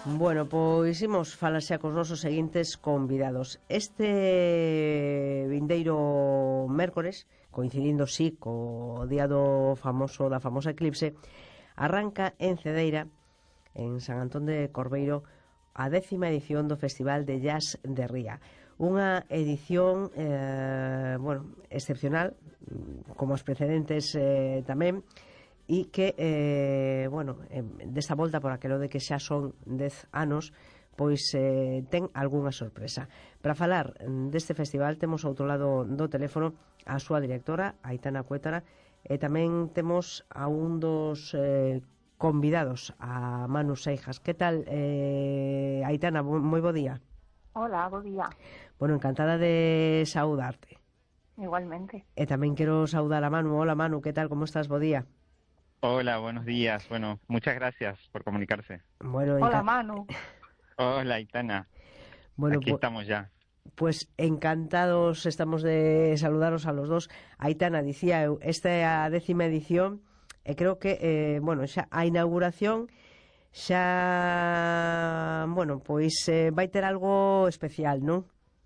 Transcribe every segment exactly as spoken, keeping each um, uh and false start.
Bueno, pois imos falar xa cos nosos seguintes convidados. Este vindeiro mércores, coincidindo sí co día do famoso da famosa eclipse, arranca en Cedeira, en San Antón de Corveiro, a décima edición do Festival de Jazz de Ría. Unha edición eh, bueno, excepcional, como os precedentes eh, tamén, e que, eh, bueno, eh, desta volta, por aquelo de que xa son dez anos, pois eh, ten algunha sorpresa. Para falar deste festival temos ao outro lado do teléfono a súa directora, Aitana Cuétara, e tamén temos a un dos eh, convidados, a Manu Seijas. Que tal, eh, Aitana? Moi bo día. Hola, bo día. Bueno, encantada de saudarte. Igualmente. E tamén quero saudar a Manu. Hola, Manu, que tal? Como estás? Bo día. Hola, buenos días. Bueno, muchas gracias por comunicarse. Bueno, Hola, Manu. Hola, Aitana. Bueno, aquí pues, estamos ya. Pues encantados estamos de saludaros a los dos. Aitana, dicía eu, esta é a décima edición e creo que, eh, bueno, xa a inauguración xa, bueno, pois eh, vai ter algo especial, non?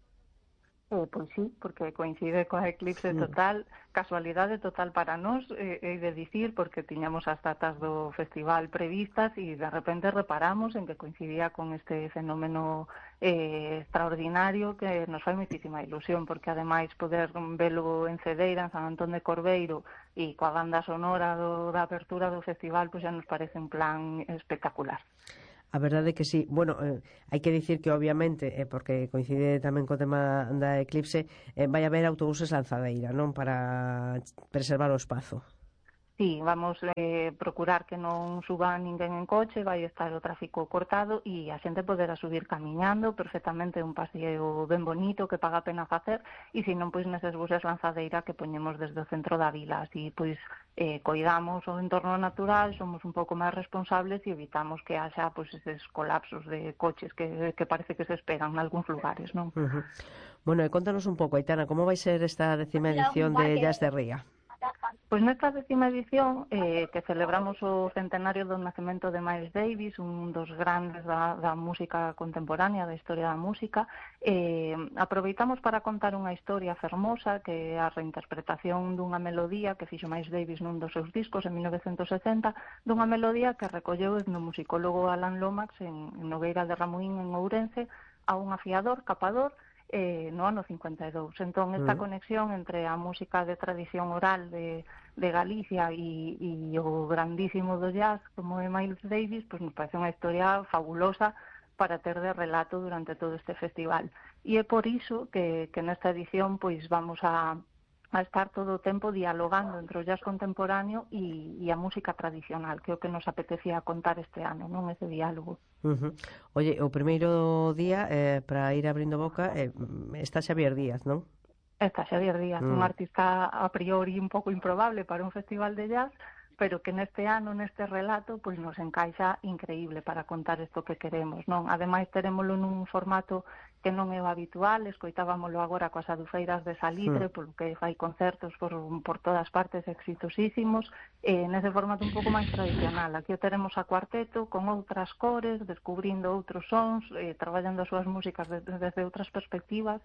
Eh, pois sí, porque coincide coa eclipse total, casualidade total para nós, eh, hei de dicir, porque tiñamos as datas do festival previstas e de repente reparamos en que coincidía con este fenómeno eh, extraordinario que nos fai moitísima ilusión, porque ademais poder velo en Cedeira, en San Antón de Corveiro, e coa banda sonora do, da apertura do festival, pois xa nos parece un plan espectacular. A verdade é que sí. Bueno, eh, hai que dicir que obviamente, eh, porque coincide tamén co tema da eclipse, eh, vai haber autobuses lanzadeira, non? Para preservar o espazo. Sí, vamos eh, procurar que non suba ninguén en coche, vai estar o tráfico cortado e a xente poderá subir camiñando perfectamente, un paseo ben bonito que paga a pena facer, e se non, pois neses buses lanzadeira que poñemos desde o centro da vila, así pois eh, coidamos o entorno natural, somos un pouco máis responsables e evitamos que haxa pois eses colapsos de coches que, que parece que se esperan en algúns lugares, non? Uh-huh. Bueno, e contanos un pouco, Aitana, como vai ser esta décima edición de Jazz de Ría? Pois nesta décima edición eh, que celebramos o centenario do nacemento de Miles Davis, un dos grandes da, da música contemporánea, da historia da música, eh, aproveitamos para contar unha historia fermosa que é a reinterpretación dunha melodía que fixo Miles Davis nun dos seus discos en mil novecentos setenta, dunha melodía que recolleu o etnomusicólogo Alan Lomax en, en Nogueira de Ramuín, en Ourense, a un afiador, capador, Eh, no ano cincuenta e dous. Entón, esta conexión entre a música de tradición oral de, de Galicia e, e o grandísimo do jazz como é Miles Davis, pois nos parece unha historia fabulosa para ter de relato durante todo este festival. E é por iso que, que nesta edición pois vamos a a estar todo o tempo dialogando entre o jazz contemporáneo e, e a música tradicional, que é o que nos apetecía contar este ano, non ese diálogo. Uh-huh. Oye, o primeiro día, eh, para ir abrindo boca, eh, está Xavier Díaz, non? Está Xavier Díaz, mm. un artista a priori un pouco improbable para un festival de jazz, pero que neste ano, neste relato, pois nos encaixa increíble para contar isto que queremos, non? Ademais, terémolo nun formato que non é o habitual, escoitábamolo agora coas adufeiras de Salitre, mm. polo que fai concertos por, por todas partes exitosísimos, e nese formato un pouco máis tradicional. Aquí o teremos a cuarteto, con outras cores, descubrindo outros sons, eh, traballando as súas músicas desde, desde outras perspectivas,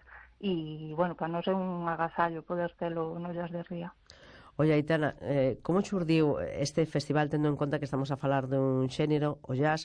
e, bueno, para non ser un agasallo poder telo no Jazz de Ría. Oye, Aitana, eh, como xurdiu este festival tendo en conta que estamos a falar dun xénero, o jazz,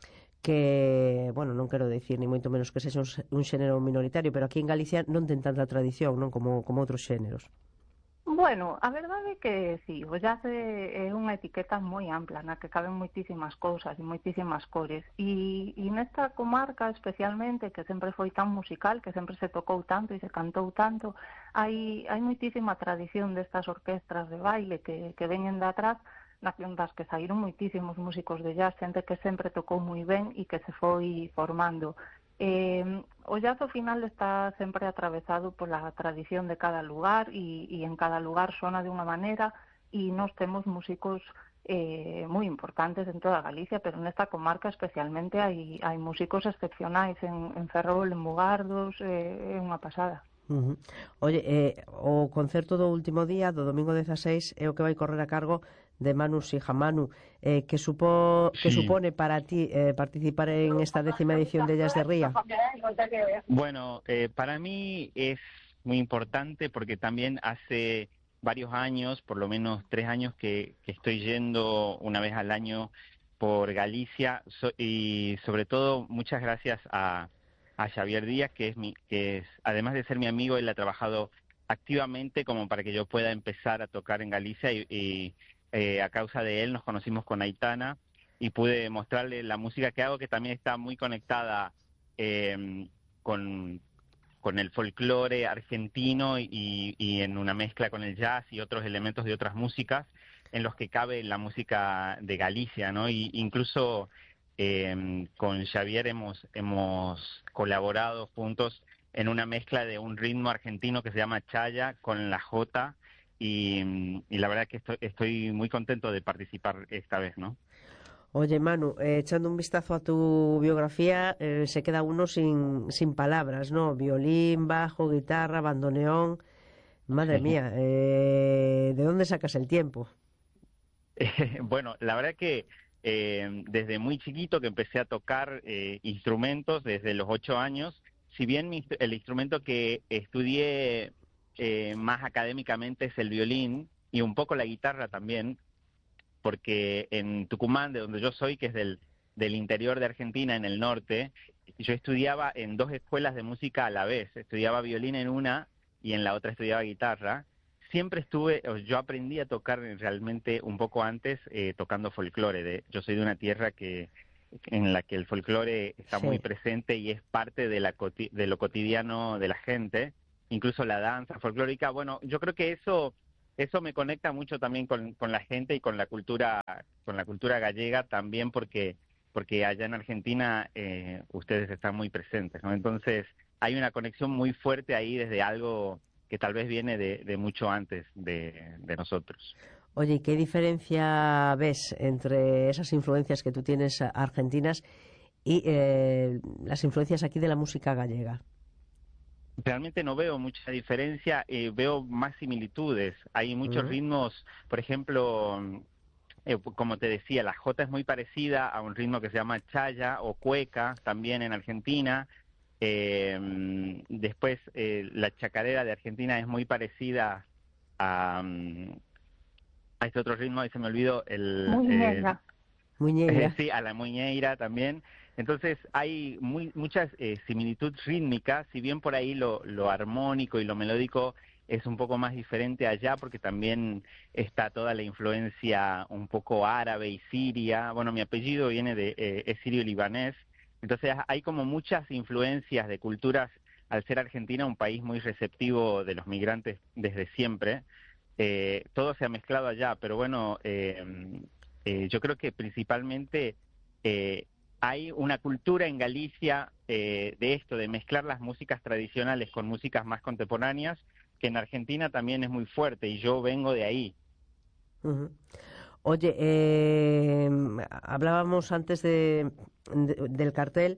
que, bueno, non quero dicir ni moito menos que sexa un, un xénero minoritario, pero aquí en Galicia non ten tanta tradición, non, como, como outros xéneros. Bueno, a verdade é que sí, o jazz é unha etiqueta moi ampla na que caben moitísimas cousas e moitísimas cores, e, e nesta comarca especialmente, que sempre foi tan musical, que sempre se tocou tanto e se cantou tanto, hai, hai moitísima tradición destas orquestras de baile que, que veñen de atrás, das que saíron moitísimos músicos de jazz, xente que sempre tocou moi ben e que se foi formando. Eh, o jazz ao final está sempre atravesado pola tradición de cada lugar e, e en cada lugar sona de unha maneira, e nós temos músicos eh, moi importantes en toda Galicia, pero nesta comarca especialmente hai, hai músicos excepcionais en, en Ferrol, en Mugardos, eh, é unha pasada. Uh-huh. Oye, eh, o concerto do último día, do domingo dezaseis, é o que vai correr a cargo de Manu Sijamanu. Eh, ¿qué, supo, ¿Qué Sí. supone para ti eh, participar en esta décima edición de Jazz de Ría? Bueno, eh, para mí es muy importante porque también hace varios años, por lo menos tres años, que, que estoy yendo una vez al año por Galicia so- y sobre todo muchas gracias a, a Xavier Díaz, que es mi, que es, además de ser mi amigo, él ha trabajado activamente como para que yo pueda empezar a tocar en Galicia y, y, eh, a causa de él nos conocimos con Aitana y pude mostrarle la música que hago, que también está muy conectada eh, con, con el folclore argentino y, y en una mezcla con el jazz y otros elementos de otras músicas en los que cabe la música de Galicia, ¿no? Y incluso eh, con Xavier hemos, hemos colaborado juntos en una mezcla de un ritmo argentino que se llama chaya con la jota y, y la verdad que estoy, estoy muy contento de participar esta vez, ¿no? Oye, Manu, eh, echando un vistazo a tu biografía, eh, se queda uno sin, sin palabras, ¿no? Violín, bajo, guitarra, bandoneón. Madre mía, eh, ¿de dónde sacas el tiempo? Eh, bueno, la verdad que eh, desde muy chiquito que empecé a tocar eh, instrumentos, desde los ocho años, si bien mi, el instrumento que estudié eh, más académicamente es el violín y un poco la guitarra también, porque en Tucumán, de donde yo soy, que es del, del interior de Argentina, en el norte, yo estudiaba en dos escuelas de música a la vez. Estudiaba violín en una y en la otra estudiaba guitarra. Siempre estuve, o yo aprendí a tocar realmente un poco antes eh, tocando folclore. De, yo soy de una tierra que en la que el folclore está muy Sí. presente y es parte de, la, coti- de lo cotidiano de la gente, incluso la danza folclórica. Bueno, yo creo que eso eso me conecta mucho también con, con la gente y con la cultura con la cultura gallega también porque porque allá en Argentina eh, ustedes están muy presentes, ¿no? Entonces hay una conexión muy fuerte ahí desde algo que tal vez viene de, de mucho antes de, de nosotros. Oye, ¿y qué diferencia ves entre esas influencias que tú tienes a- argentinas y eh, las influencias aquí de la música gallega? Realmente no veo mucha diferencia, eh, veo más similitudes. Hay muchos Mm. ritmos, por ejemplo, eh, como te decía, la jota es muy parecida a un ritmo que se llama chaya o cueca, también en Argentina. Eh, después, eh, la chacarera de Argentina es muy parecida a, mm, a este otro ritmo, y se me olvidó, el, eh, Muñeira. eh, Muñeira. sí, a la muñeira también. Entonces hay muy, muchas eh, similitudes rítmicas, si bien por ahí lo, lo armónico y lo melódico es un poco más diferente allá, porque también está toda la influencia un poco árabe y siria. Bueno, mi apellido viene de, eh, es sirio-libanés, entonces hay como muchas influencias de culturas, al ser Argentina un país muy receptivo de los migrantes desde siempre. Eh, todo se ha mezclado allá, pero bueno, eh, eh, yo creo que principalmente eh, hay una cultura en Galicia eh, de esto, de mezclar las músicas tradicionales con músicas más contemporáneas, que en Argentina también es muy fuerte y yo vengo de ahí. Ujú. Oye, eh, hablábamos antes de, de- del cartel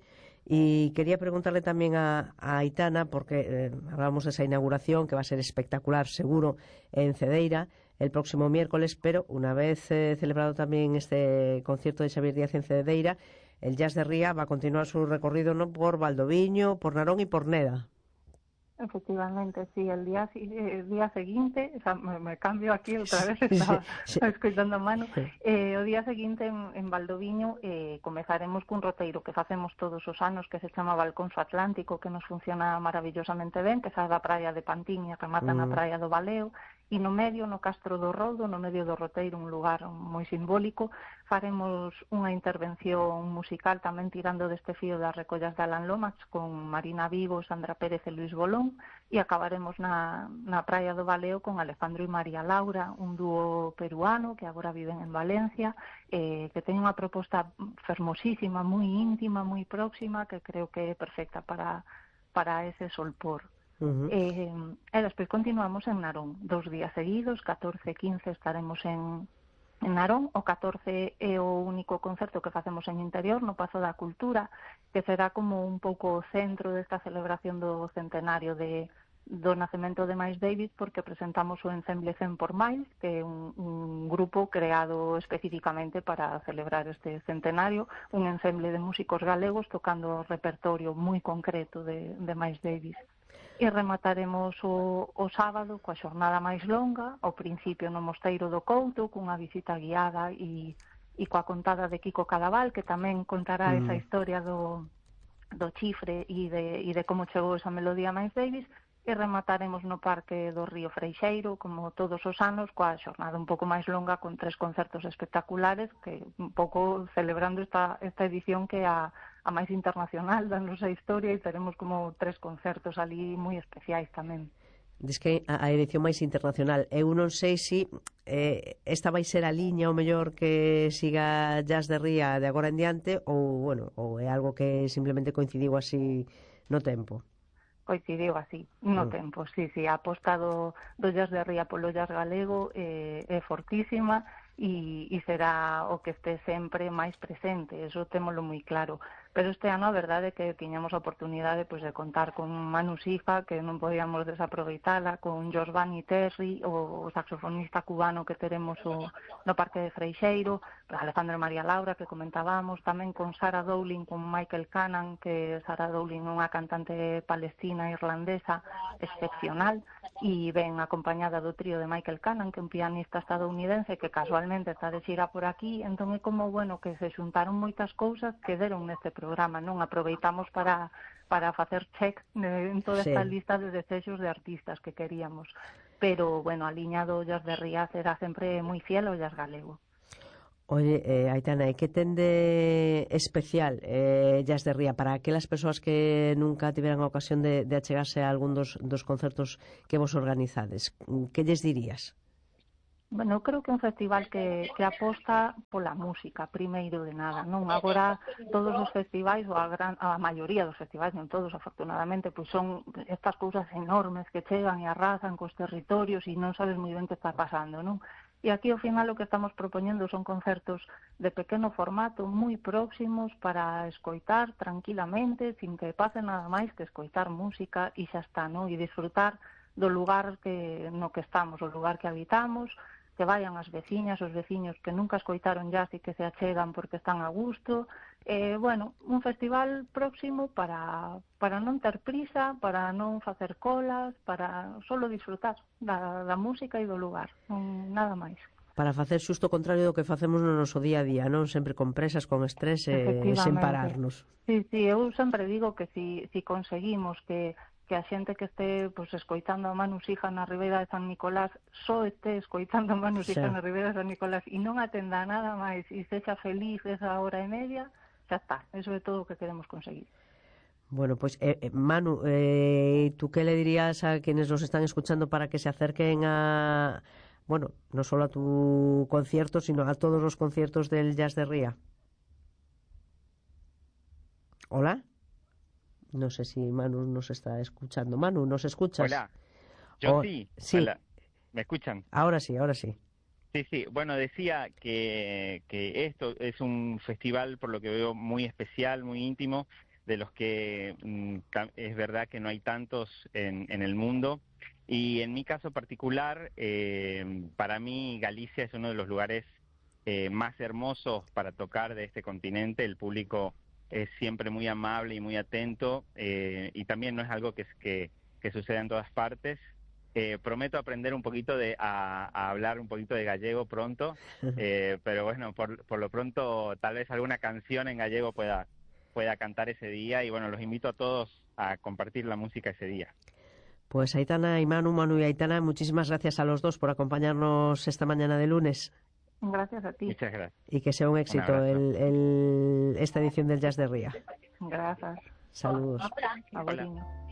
y quería preguntarle también a, a Aitana, porque eh, hablábamos de esa inauguración que va a ser espectacular, seguro, en Cedeira el próximo miércoles, pero una vez eh, celebrado también este concierto de Xavier Díaz en Cedeira, el Jazz de Ría va a continuar su recorrido, ¿no?, por Valdoviño, por Narón y por Neda. Efectivamente, sí, el día, si- el día seguinte, o sea, me, me cambio aquí outra vez, Sí, sí, estaba sí. escoitando a Manu, eh, o día seguinte en, en Valdoviño eh, comezaremos cun roteiro que facemos todos os anos que se chama Balconso Atlántico, que nos funciona maravillosamente ben, que sae da praia de Pantín e remata na Mm. praia do Baleo, e no medio, no Castro do Rodo, no medio do roteiro, un lugar moi simbólico, faremos unha intervención musical tamén tirando deste fío das recollas de Alan Lomax con Marina Vigo, Sandra Pérez e Luis Bolón, e acabaremos na, na praia do Baleo con Alejandro e María Laura, un dúo peruano que agora viven en Valencia, eh, que ten unha proposta fermosísima, moi íntima, moi próxima, que creo que é perfecta para, para ese solpor. Ujú. Eh, e despois continuamos en Narón, dos días seguidos, catorce e quince estaremos en, en Narón, o catorce é o único concerto que facemos en interior, no Pazo da Cultura, que será como un pouco o centro desta celebración do centenario de, do nacemento de Miles Davis porque presentamos o Ensemble cen por Miles, que é un, un grupo creado especificamente para celebrar este centenario, un ensemble de músicos galegos tocando repertorio moi concreto de, de Miles Davis. E remataremos o, o sábado coa xornada máis longa, ao principio no Mosteiro do Couto, cunha visita guiada e, e coa contada de Kiko Cadaval, que tamén contará mm. esa historia do, do chifre e de, e de como chegou esa melodía a Miles Davis, e remataremos no Parque do Río Freixeiro, como todos os anos, coa xornada un pouco máis longa, con tres concertos espectaculares, que un pouco celebrando esta, esta edición que é a, a máis internacional da nosa historia, e teremos como tres concertos ali moi especiais tamén. Diz que a edición máis internacional. Eu non sei se eh, esta vai ser a liña o mellor que siga Jazz de Ría de agora en diante, ou, bueno, ou é algo que simplemente coincidiu así no tempo. Coincidiu así, no mm. tempo, sí, sí, a aposta do, do Jazz de Ría polo jazz galego eh, é fortísima e, e será o que este sempre máis presente, eso témolo moi claro. Pero este ano a verdade é que tiñamos a oportunidade pois, de contar con Manu Sifa, que non podíamos desaproveitala, con Giovanni Terry, o saxofonista cubano que teremos o, no Parque de Freixeiro, Alejandro María Laura, que comentábamos, tamén con Sarah Dowling, con Michael Cannan, que Sarah Dowling é unha cantante palestina irlandesa excepcional, e ven acompañada do trío de Michael Cannan, que é un pianista estadounidense que casualmente está de xira por aquí. Entón é como, bueno, que se xuntaron moitas cousas que deron neste programa, non? Aproveitamos para para facer check en toda esta sí. lista de desexos de artistas que queríamos. Pero, bueno, a liña do Jazz de Ría será sempre moi fiel ao jazz galego. Oye, eh, Aitana, e que ten de especial eh, Jazz de Ría para aquelas persoas que nunca tiveran a ocasión de, de achegarse a algún dos, dos concertos que vos organizades? Que lles dirías? Bueno, eu creo que é un festival que, que aposta pola música, primeiro de nada, non? Agora, todos os festivais, ou a, gran, a maioría dos festivais, non todos, afortunadamente, pois son estas cousas enormes que chegan e arrasan cos territorios e non sabes moi ben que está pasando, non? E aquí, ao final, o que estamos propoñendo son concertos de pequeno formato, moi próximos, para escoitar tranquilamente, sin que pase nada máis que escoitar música e xa está, non? E disfrutar do lugar que no que estamos, o lugar que habitamos, que vayan as veciñas, os veciños que nunca escoitaron jazz e que se achegan porque están a gusto. Eh, bueno, un festival próximo para, para non ter prisa, para non facer colas, para solo disfrutar da, da música e do lugar, non, nada máis. Para facer xusto o contrario do que facemos no noso día a día, non? Sempre con presas, con estrés e sen pararnos. Sí, sí, eu sempre digo que si, si conseguimos que que a xente que este pues, escoitando a Manu Sija na Ribeira de San Nicolás só este escoitando a Manu Sija sí. na Ribeira de San Nicolás e non atenda nada máis e sexa feliz esa hora e media, xa está, eso é todo o que queremos conseguir. Bueno, pues eh, Manu, eh, ¿tú qué le dirías a quienes nos están escuchando para que se acerquen a, bueno, no solo a tu concierto, sino a todos los conciertos del Jazz de Ría? ¿Hola? No sé si Manu nos está escuchando. Manu, ¿nos escuchas? Hola, yo oh, sí. sí. Hola. ¿Me escuchan? Ahora sí, ahora sí. Sí, sí. Bueno, decía que, que esto es un festival, por lo que veo, muy especial, muy íntimo, de los que mm, es verdad que no hay tantos en, en el mundo. Y en mi caso particular, eh, para mí Galicia es uno de los lugares eh, más hermosos para tocar de este continente. El público es siempre muy amable y muy atento, eh, y también no es algo que, que, que suceda en todas partes. Eh, prometo aprender un poquito de a, a hablar un poquito de gallego pronto, eh, pero bueno, por, por lo pronto tal vez alguna canción en gallego pueda, pueda cantar ese día, y bueno, los invito a todos a compartir la música ese día. Pues Aitana y Manu, Manu y Aitana, muchísimas gracias a los dos por acompañarnos esta mañana de lunes. Gracias a ti. Muchas gracias. Y que sea un éxito un el, el, esta edición del Jazz de Ría. Gracias. Saludos. Hola.